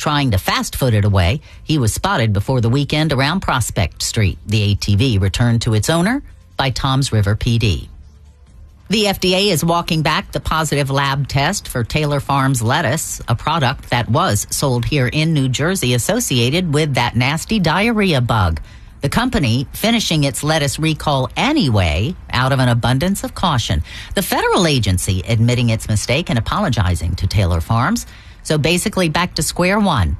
trying to fast-foot it away. He was spotted before the weekend around Prospect Street. The ATV returned to its owner by Toms River PD. The FDA is walking back the positive lab test for Taylor Farms lettuce, a product that was sold here in New Jersey associated with that nasty diarrhea bug. The company finishing its lettuce recall anyway out of an abundance of caution. The federal agency admitting its mistake and apologizing to Taylor Farms. So basically back to square one.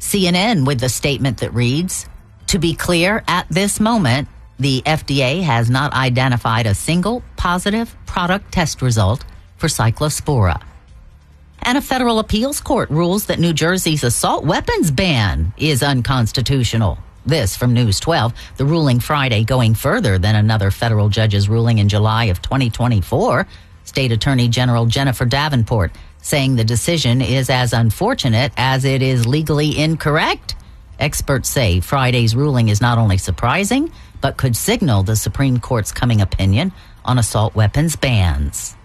CNN with the statement that reads, "To be clear, at this moment, the FDA has not identified a single positive product test result for Cyclospora." And a federal appeals court rules that New Jersey's assault weapons ban is unconstitutional. This from News 12, the ruling Friday going further than another federal judge's ruling in July of 2024. State Attorney General Jennifer Davenport saying the decision is as unfortunate as it is legally incorrect. Experts say Friday's ruling is not only surprising, but could signal the Supreme Court's coming opinion on assault weapons bans.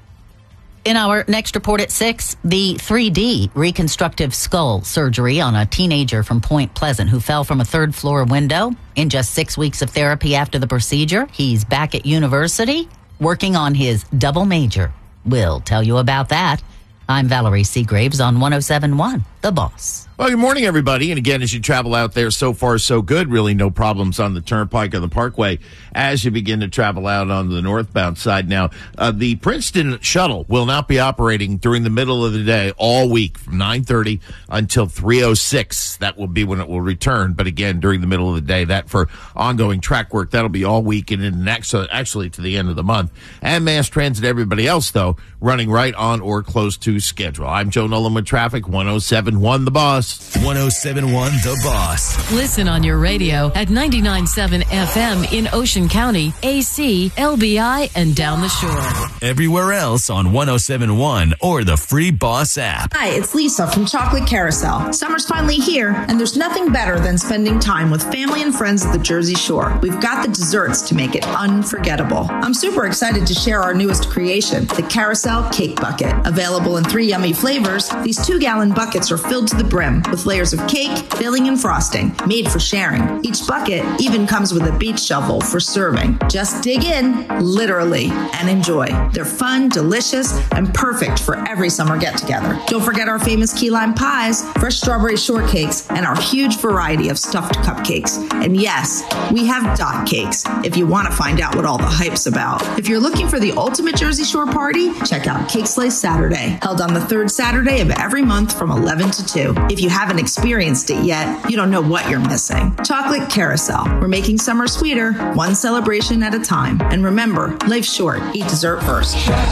In our next report at 6, the 3D reconstructive skull surgery on a teenager from Point Pleasant who fell from a third-floor window. In just 6 weeks of therapy after the procedure, he's back at university working on his double major. We'll tell you about that. I'm Valerie Seagraves on 107.1, The Boss. Well, good morning, everybody. And again, as you travel out there, so far, so good. Really no problems on the Turnpike or the Parkway as you begin to travel out on the northbound side. Now, the Princeton shuttle will not be operating during the middle of the day all week from 9:30 until 3:06. That will be when it will return. But again, during the middle of the day, that for ongoing track work, that'll be all week and in actually to the end of the month. And mass transit, everybody else, though, running right on or close to schedule. I'm Joe Nolan with traffic, 107.1 The Boss. 107.1 The Boss. Listen on your radio at 99.7 FM in Ocean County, AC, LBI, and down the shore. Everywhere else on 107.1 or the free Boss app. Hi, it's Lisa from Chocolate Carousel. Summer's finally here, and there's nothing better than spending time with family and friends at the Jersey Shore. We've got the desserts to make it unforgettable. I'm super excited to share our newest creation, the Carousel Cake Bucket. Available in 3 yummy flavors, these 2-gallon buckets are filled to the brim with layers of cake, filling, and frosting, made for sharing. Each bucket even comes with a beach shovel for serving. Just dig in, literally, and enjoy. They're fun, delicious, and perfect for every summer get-together. Don't forget our famous key lime pies, fresh strawberry shortcakes, and our huge variety of stuffed cupcakes. And yes, we have dot cakes if you want to find out what all the hype's about. If you're looking for the ultimate Jersey Shore party, check out Cake Slice Saturday, held on the 3rd Saturday of every month from 11 to 2. If you haven't experienced it yet, you don't know what you're missing. Chocolate Carousel. We're making summer sweeter, one celebration at a time. And remember, life's short. Eat dessert first.